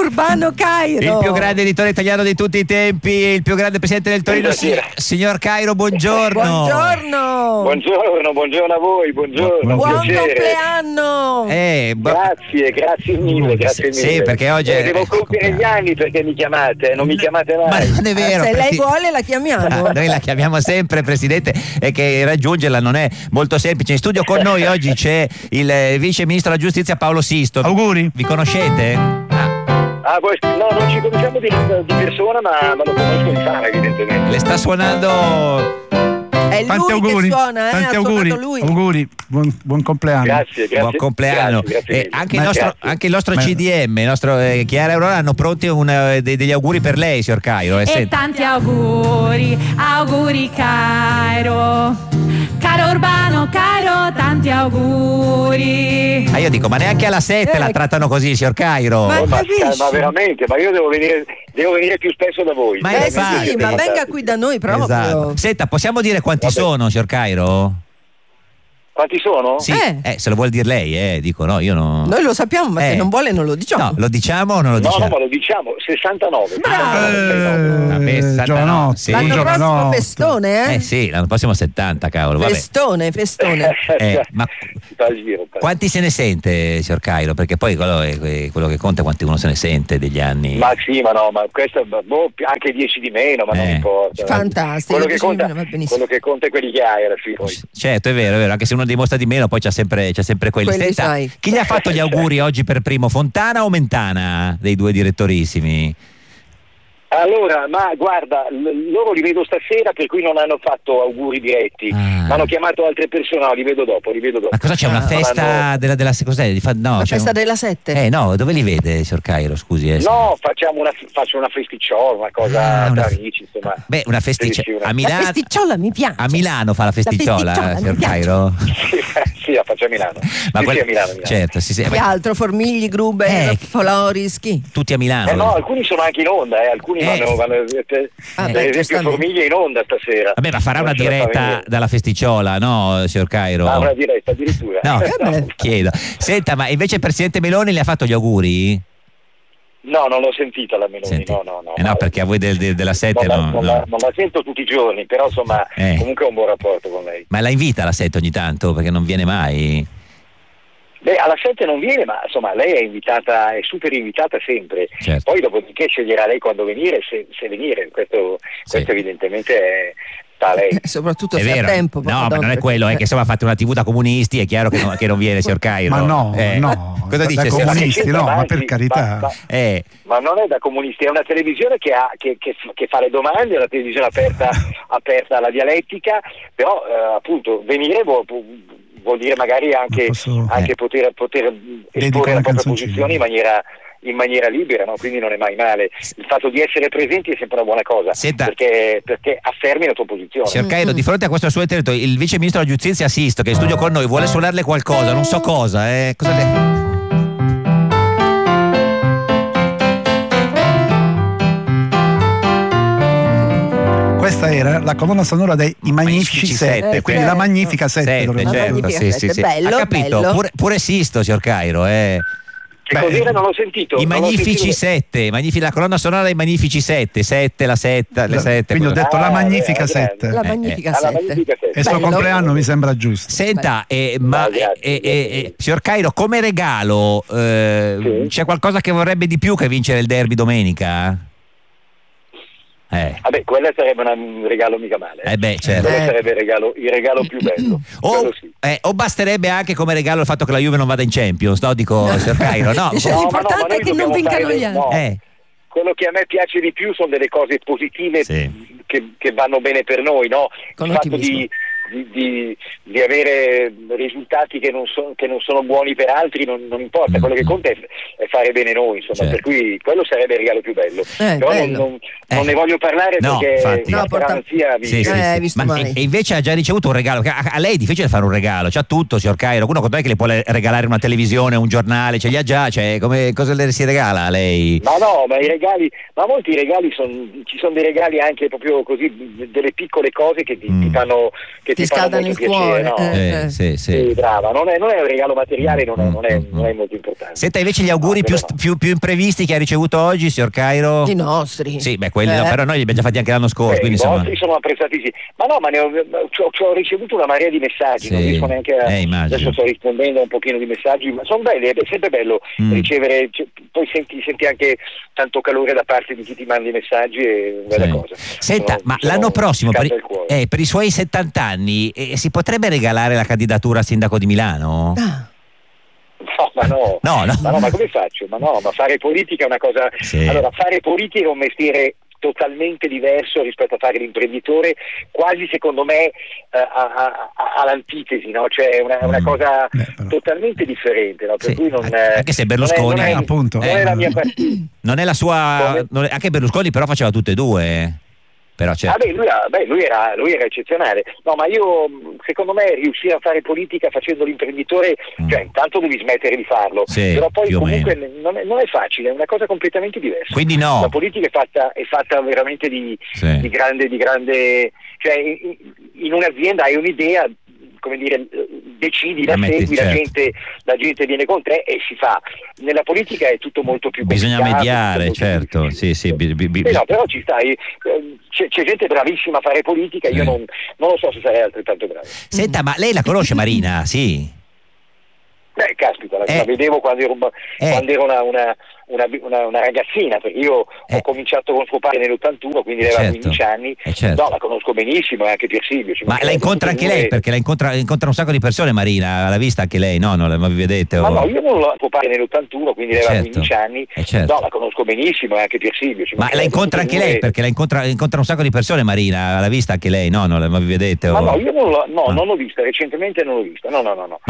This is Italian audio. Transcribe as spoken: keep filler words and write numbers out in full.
Urbano Cairo. Il più grande editore italiano di tutti i tempi, il più grande presidente del Torino, si- signor Cairo, buongiorno. Buongiorno. Buongiorno, buongiorno a voi, buongiorno. Buon piacere. compleanno. Eh, bo- Grazie, grazie mille, grazie mille. Sì, perché oggi Eh, è- devo compiere gli anni perché mi chiamate, non mi chiamate Ma mai. non è vero. Se lei presi- vuole la chiamiamo. Ah, noi la chiamiamo sempre presidente, e che raggiungerla non è molto semplice. In studio con noi oggi c'è il eh, vice ministro della giustizia Paolo Sisto. Auguri. Vi conoscete? Ah, Ah, voi- no, non ci conosciamo di, di persona, ma, ma lo conosco di fama, evidentemente. le sta suonando. È Tanti lui auguri. che suona, eh? Tanti ha auguri. suonato lui. Auguri. Buon, buon compleanno. Grazie, grazie. Buon compleanno. Grazie, grazie Eh, mille. anche, il Ma- nostro, grazie. anche il nostro Ma- C D M, il nostro eh, Chiara e Aurora hanno pronti un, eh, de- degli auguri per lei, signor Cairo. eh, E senta. tanti auguri, auguri caro, caro Urbano, caro, tanti auguri. Ah, io dico, ma neanche alla sette Eh, la trattano così, signor Cairo. Ma- Oh, ma, capisci? ma veramente, ma io devo venire, devo venire più spesso da voi. Ma Eh infatti. sì, ma venga qui da noi proprio. Esatto. Senta, possiamo dire quanti Vabbè. sono, signor Cairo? Quanti sono? Sì, Eh. eh, se lo vuol dire lei, eh, dico no, io no. Noi lo sappiamo, ma Eh. se non vuole non lo diciamo. No, lo diciamo o non lo No, diciamo? no, ma lo diciamo, sessantanove. Bravo. Vabbè, Eh, sessantanove, giovanotto, sì. L'anno prossimo giovanotto. festone, eh? Eh sì, l'anno prossimo settanta, cavolo, vabbè. Festone, festone. Eh, ma Si fa il giro. quanti se ne sente, signor Cairo? Perché poi quello, è, quello che conta è quanti uno se ne sente degli anni. Ma sì, ma no, ma questo boh, anche dieci di meno, ma non Eh. importa. Fantastico, Quello che, dieci di conta, meno va benissimo. quello che conta è quelli che hai alla fine. poi. Certo, è vero, è vero, anche se uno dimostra di meno, poi c'è sempre, c'è sempre quelli. Quelli Senta, sai. chi gli ha fatto gli auguri oggi per primo, Fontana o Mentana, dei due direttorissimi? Allora, ma guarda, l- loro li vedo stasera, per cui non hanno fatto auguri diretti. Ah. Mi hanno chiamato altre persone, no, li vedo dopo, li vedo dopo. Ma cosa c'è, una Ah, festa non hanno- della, della cos'è? Di fa- no, La c'è festa un- della sette. Eh no, dove li vede, signor Cairo, scusi? Eh, No, facciamo una, faccio una festicciola, una cosa Ah, una- tra amici, insomma. Beh, una festiccia. Sì, sì, una- A La Milano, festicciola mi piace. a Milano fa la festicciola, festiciola, signor mi piace. Cairo? Sì, sì, la faccio a Milano. sì, quel- sì, a Milano, a Milano. Certo, sì, sì. Che beh, altro? Formigli, Gruber, Eh. Floris, chi? tutti a Milano. Eh no, alcuni sono anche in onda, eh, alcuni Eh. vanno, vanno per, Ah, per beh, esempio giustamente. Formiglia in onda stasera. Vabbè, ma farà Non una ce la fa diretta venire. dalla festicciola, no, signor Cairo? Ah, una diretta addirittura. No, Eh beh. chiedo. Senta, ma invece il Presidente Meloni le ha fatto gli auguri? No, non l'ho sentita la Meloni, Senti. no, no, no. Eh no, perché a voi del- del- della sette non, la, no, non, no. La, non la sento tutti i giorni, però insomma Eh. comunque ho un buon rapporto con lei. Ma la invita alla sette ogni tanto, perché non viene mai? Beh, alla sette non viene, ma insomma lei è invitata, è super invitata sempre. Certo. Poi dopodiché sceglierà lei quando venire, se, se venire. Questo, Sì. questo evidentemente è, sta a lei. Eh, soprattutto È se vero. ha tempo. No, ma madonna, non è quello, è che insomma fate una tivù da comunisti, è chiaro che non, che non viene, signor Cairo. Ma no, Eh, no, Cosa da dice, signor comunisti, Sì, no, ma ma per anzi, carità. ma- ma- Eh, Ma non è da comunisti, è una televisione che, ha, che, che, che fa le domande, è una televisione aperta, aperta alla dialettica, però eh, appunto venire vuol, vuol dire magari anche, Posso- anche eh. poter, poter Dedico esporre una la propria canzoncina. posizione in maniera, in maniera libera, no? Quindi non è mai male. Il fatto di essere presenti è sempre una buona cosa, Senta. perché, perché affermi la tua posizione. signor Cairo, di fronte a questo suo intervento, il Vice Ministro della Giustizia Sisto, che è in studio con noi, vuole suonarle qualcosa, non so cosa, eh. Cosa le... Questa era la colonna sonora dei I Magnifici Magnifici Sette, Sette, quindi eh, la Magnifica Sette. Sette, dovrebbe- La certo, Magnifica sì, Sette, sì, sì. bello, Ha capito? bello. Pure, pure Sisto, signor Cairo, eh. Che Beh, cos'era? Non l'ho sentito. I non l'ho Magnifici sentito. Sette, magnifi- la colonna sonora dei Magnifici Sette, Sette, la Setta, le La- Sette. quindi ho quello- detto la Ah, Magnifica eh, Sette. La Eh, Magnifica Ah, la sette. Magnifica Sette. E il suo Bello. compleanno mi sembra giusto. Senta, eh, ma No, grazie, eh, eh, grazie. eh, signor Cairo, come regalo eh, Sì. c'è qualcosa che vorrebbe di più che vincere il derby domenica? Eh, Vabbè, quello sarebbe una- un regalo mica male. eh beh, certo. Quello Eh. sarebbe il regalo, il regalo più bello. O, Quello sì. eh, o basterebbe anche come regalo il fatto che la Juve non vada in Champions, no? Dico, signor Cairo, no? Dice, No, ma l'importante no, ma noi è che non dobbiamo vincano fare gli le- altri. no. Eh, Quello che a me piace di più sono delle cose positive Sì. che, che vanno bene per noi, no? Con Il fatto ottimismo. di, di, di, di avere risultati che non, so, che non sono buoni per altri non, non importa, quello che conta è, è fare bene noi, insomma, Certo. per cui quello sarebbe il regalo più bello. Eh, Però non, bello. non- Eh. non ne voglio parlare No, perché infatti. la No, porta- speranza sì, vince. sì, Eh, sì. hai visto Ma mai. e- e invece ha già ricevuto un regalo. A, a lei è difficile fare un regalo, c'ha tutto, signor Cairo. Uno non è che le può le- regalare una televisione, un giornale, ce li ha già, cioè, come, cosa le si regala a lei? Ma no, ma i regali, ma molti regali sono, ci sono dei regali anche proprio così, delle piccole cose che ti, Mm. ti fanno, che che ti ti fanno scaldano molto il piacere, cuore. no? eh, Eh, eh. sì, sì. Sì, brava, non è, non è un regalo materiale, non è, non è, Mm, non è mm. molto importante. Senta invece gli auguri No, più, quello no. più, più imprevisti che ha ricevuto oggi, signor Cairo? I nostri. Sì, beh, quelli no, Eh. però noi li abbiamo già fatti anche l'anno scorso, Beh, quindi i insomma. vostri sono apprezzatissimi, ma no, ma ne ho, ci ho, ci ho ricevuto una marea di messaggi, Sì. non riesco neanche a, Eh, immagino. adesso sto rispondendo a un pochino di messaggi, ma sono belli, è sempre bello Mm. ricevere, cioè, poi senti, senti anche tanto calore da parte di chi ti manda i messaggi, è una bella Sì. cosa. Senta, Sono- ma sono- l'anno prossimo, per, scalda il cuore. eh, per i suoi settanta anni, eh, si potrebbe regalare la candidatura a sindaco di Milano? Ah, No, ma no. No, no. Ma no, ma come faccio? Ma no, ma fare politica è una cosa. Sì. Allora, fare politica è un mestiere totalmente diverso rispetto a fare l'imprenditore, quasi secondo me eh, a- a- a- all'antitesi, no? Cioè è una, una Mm. cosa Beh, però. totalmente differente, no? Per Sì, cui non, anche- eh, anche se non è- Berlusconi- non è, Eh, appunto. non è Eh, la mia partita. Non è la sua. Come? non è- anche Berlusconi però faceva tutte e due. eh. Però Ah, certo. beh, lui, ha- beh, lui era, lui era eccezionale. No, ma io, mh, secondo me, riuscire a fare politica facendo l'imprenditore, Mm. cioè intanto devi smettere di farlo, Sì, però poi più o comunque non è, non è facile, è una cosa completamente diversa. Quindi no. La politica è fatta, è fatta veramente di, Sì. di grande, di grande, cioè in, in un'azienda hai un'idea, come dire, decidi, la La metti, segui, la, certo. gente, la gente viene con te e si fa. Nella politica è tutto molto più Bisogna complicato, mediare, tutto molto più certo. difficile. Sì, sì. bi- bi- bi- Eh no, però ci stai, eh, c'è, c'è gente bravissima a fare politica, io Sì. non, non lo so se sarei altrettanto bravo. Senta, ma lei la conosce Marina? Sì. Beh, caspita, la, Eh. la vedevo quando ero, Eh. quando ero una, una, una, una- una ragazzina, perché io Eh. ho cominciato con suo padre nell'ottantuno, quindi Eh, lei aveva certo. quindici anni. Eh, certo. No, la conosco benissimo, e anche Pier Silvio. ci Ma la mancherebbe, incontra tutti anche e lei? due. Perché la incontra, incontra un sacco di persone Marina, l'ha vista anche lei, no? Non la- ma vi vedete? Ma o- no, io non l'ho suo padre nell'ottantuno, quindi lei aveva Certo. quindici anni. Eh, certo. No, la conosco benissimo, e anche Pier Silvio. ci Ma la mancherebbe, incontra tutti anche e lei? due. Perché la incontra, incontra un sacco di persone Marina, l'ha vista anche lei, no? Non la- ma vi vedete? Ma o- no, io non l'ho, no, Ah. non l'ho vista, recentemente non l'ho vista. No, no, no, no.